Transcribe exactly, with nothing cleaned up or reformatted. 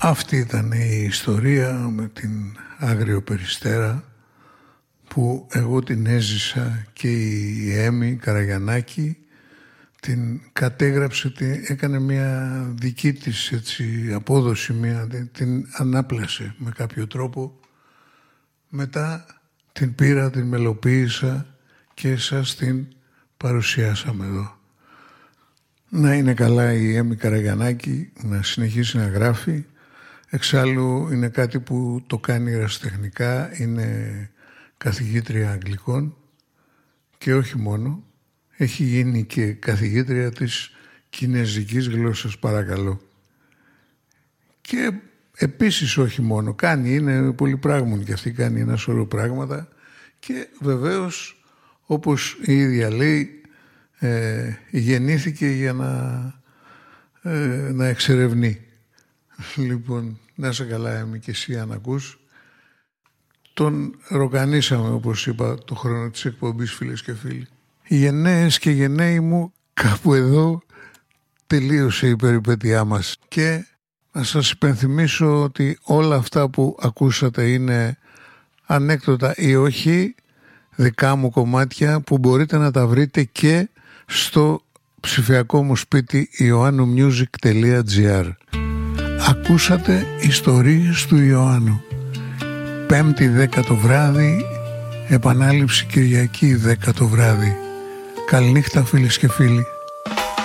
Αυτή ήταν η ιστορία με την Άγριο Περιστέρα που εγώ την έζησα και η Έμι Καραγιαννάκη την κατέγραψε, την, έκανε μια δική της έτσι, απόδοση, μια, την, την ανάπλασε με κάποιο τρόπο. Μετά την πήρα, την μελοποίησα και σας την παρουσιάσαμε εδώ. Να είναι καλά η Έμι Καραγιαννάκη, να συνεχίσει να γράφει. Εξάλλου είναι κάτι που το κάνει ερασιτεχνικά, είναι καθηγήτρια Αγγλικών και όχι μόνο. Έχει γίνει και καθηγήτρια της κινεζικής γλώσσας, παρακαλώ. Και επίσης όχι μόνο, κάνει, είναι πολυπράγμονη και αυτή, κάνει ένα σωρό πράγματα και βεβαίως, όπως η ίδια λέει, ε, γεννήθηκε για να, ε, να εξερευνεί. Λοιπόν, να είσαι καλά Έμι και εσύ αν ακούς. Τον ροκανίσαμε, όπως είπα, το χρόνο της εκπομπής, φίλες και φίλοι. Οι γενναίες και γενναίοι μου, κάπου εδώ τελείωσε η περιπέτειά μας. Και να σας υπενθυμίσω ότι όλα αυτά που ακούσατε είναι ανέκδοτα ή όχι δικά μου κομμάτια που μπορείτε να τα βρείτε και στο ψηφιακό μου σπίτι ioannumusic τελεία gr. Ακούσατε ιστορίες του Ιωάννου. Πέμπτη δέκα το βράδυ, επανάληψη Κυριακή δέκα το βράδυ. Καληνύχτα φίλες και φίλοι.